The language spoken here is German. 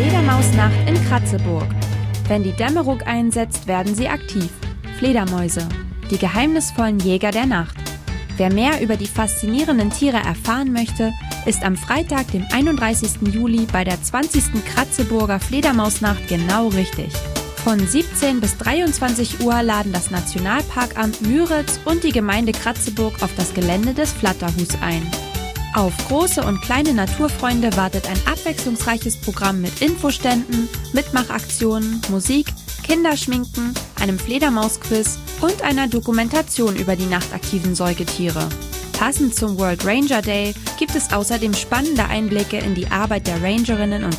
Fledermausnacht in Kratzeburg. Wenn die Dämmerung einsetzt, werden sie aktiv. Fledermäuse, die geheimnisvollen Jäger der Nacht. Wer mehr über die faszinierenden Tiere erfahren möchte, ist am Freitag, dem 31. Juli bei der 20. Kratzeburger Fledermausnacht genau richtig. Von 17 bis 23 Uhr laden das Nationalparkamt Müritz und die Gemeinde Kratzeburg auf das Gelände des Flatterhus ein. Auf große und kleine Naturfreunde wartet ein abwechslungsreiches Programm mit Infoständen, Mitmachaktionen, Musik, Kinderschminken, einem Fledermausquiz und einer Dokumentation über die nachtaktiven Säugetiere. Passend zum World Ranger Day gibt es außerdem spannende Einblicke in die Arbeit der Rangerinnen und